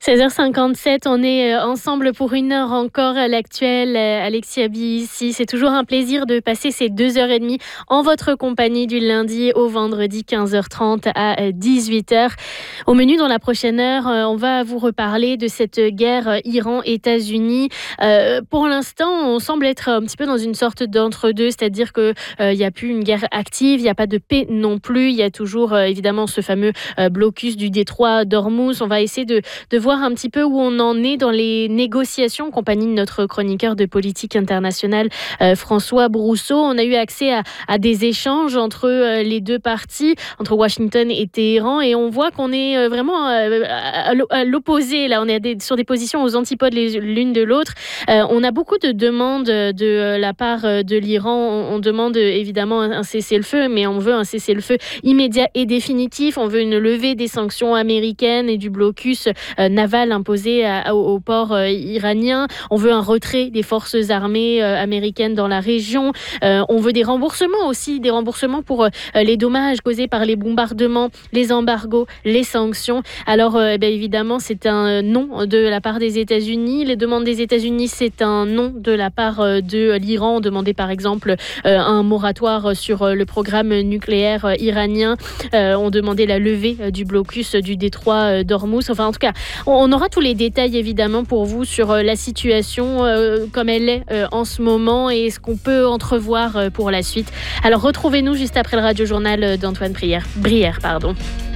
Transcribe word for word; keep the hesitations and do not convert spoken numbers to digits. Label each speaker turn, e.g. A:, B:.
A: seize heures cinquante-sept, on est ensemble pour une heure encore à l'actuel. Alexis Abi ici, c'est toujours un plaisir de passer ces deux heures et demie en votre compagnie du lundi au vendredi quinze heures trente à dix-huit heures. Au menu dans la prochaine heure, on va vous reparler de cette guerre Iran-États-Unis. Euh, pour l'instant, on semble être un petit peu dans une sorte d'entre-deux, c'est-à-dire qu'il n'y euh, a plus une guerre active, il n'y a pas de paix non plus. Il y a toujours euh, évidemment ce fameux euh, blocus du détroit d'Ormuz. On va essayer de, de voir un petit peu où on en est dans les négociations, en compagnie de notre chroniqueur de politique internationale, euh, François Brousseau. On a eu accès à, à des échanges entre euh, les deux parties, entre Washington et Téhéran, et on voit qu'on est euh, vraiment euh, à, à l'opposé. Là, on est des, sur des positions aux antipodes les, l'une de l'autre. Euh, on a beaucoup de demandes de la part de l'Iran. On, on demande évidemment un cessez-le-feu, mais on veut un cessez-le-feu immédiat et définitif. On veut une levée des sanctions américaines et du blocus euh, naval imposé à, au, au port euh, iranien. On veut un retrait des forces armées euh, américaines dans la région. Euh, on veut des remboursements aussi, des remboursements pour euh, les dommages causés par les bombardements, les embargos, les sanctions. Alors, euh, bien évidemment, c'est un non de la part des États-Unis. Les demandes des États-Unis, c'est un non de la part euh, de l'Iran. On demandait par exemple euh, un moratoire sur euh, le programme nucléaire euh, iranien. Euh, on demandait la levée euh, du blocus du détroit euh, d'Ormuz. Enfin, en tout cas, on, on aura tous les détails évidemment pour vous sur euh, la situation euh, comme elle est euh, en ce moment et ce qu'on peut entrevoir euh, pour la suite. Alors retrouvez-nous juste après le radio-journal d'Antoine Brière. Brière, pardon.